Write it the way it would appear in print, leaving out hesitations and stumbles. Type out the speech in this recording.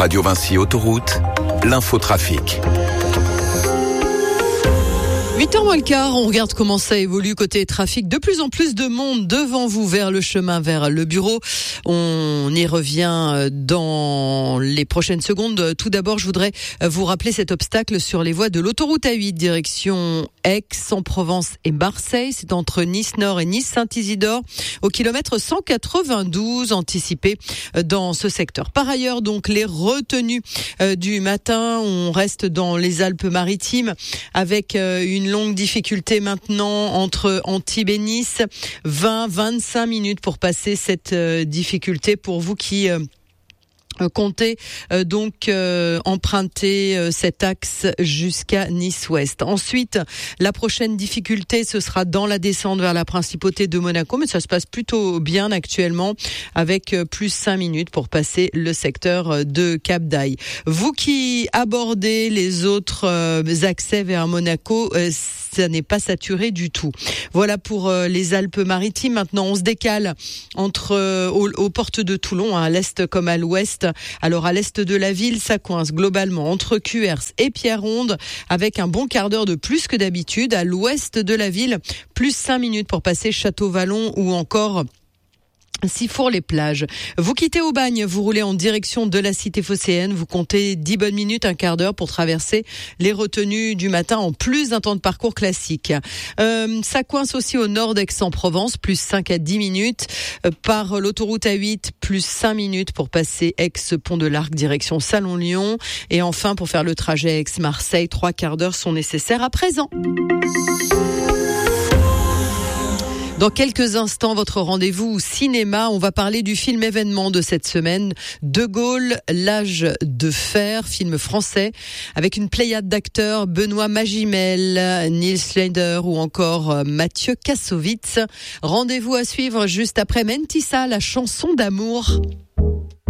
Radio Vinci Autoroute, l'infotrafic. 8h moins le quart, on regarde comment ça évolue côté trafic. De plus en plus de monde devant vous vers le chemin, vers le bureau. On y revient dans les prochaines secondes. Tout d'abord, je voudrais vous rappeler cet obstacle sur les voies de l'autoroute A8, direction Aix-en-Provence et Marseille. C'est entre Nice-Nord et Nice-Saint-Isidore, au kilomètre 192, anticipé dans ce secteur. Par ailleurs, donc, les retenues du matin, on reste dans les Alpes-Maritimes avec une longue difficulté maintenant entre Antibes et Nice. 20-25 minutes pour passer cette difficulté pour vous qui comptez donc emprunter cet axe jusqu'à Nice-Ouest. Ensuite, la prochaine difficulté, ce sera dans la descente vers la principauté de Monaco, mais ça se passe plutôt bien actuellement avec plus 5 minutes pour passer le secteur de Cap d'Aille. Vous qui abordez les autres accès vers Monaco, ça n'est pas saturé du tout. Voilà pour les Alpes-Maritimes. Maintenant, on se décale entre aux portes de Toulon, à l'est comme à l'ouest. Alors à l'est de la ville, ça coince globalement entre Cuers et Pierrefonds avec un bon quart d'heure de plus que d'habitude. À l'ouest de la ville, plus 5 minutes pour passer Château-Vallon ou encore Sifour-les-Plages. Vous quittez Aubagne, vous roulez en direction de la cité phocéenne, vous comptez 10 bonnes minutes, un quart d'heure pour traverser les retenues du matin en plus d'un temps de parcours classique. Ça coince aussi au nord d'Aix-en-Provence, plus 5 à 10 minutes. Par l'autoroute A8, plus 5 minutes pour passer Aix-Pont de l'Arc, direction Salon-Lyon. Et enfin, pour faire le trajet Aix-Marseille, 3 quarts d'heure sont nécessaires à présent. Dans quelques instants, votre rendez-vous cinéma. On va parler du film événement de cette semaine, De Gaulle, l'âge de fer, film français, avec une pléiade d'acteurs, Benoît Magimel, Nils Schneider ou encore Mathieu Kassovitz. Rendez-vous à suivre juste après Mentissa, la chanson d'amour.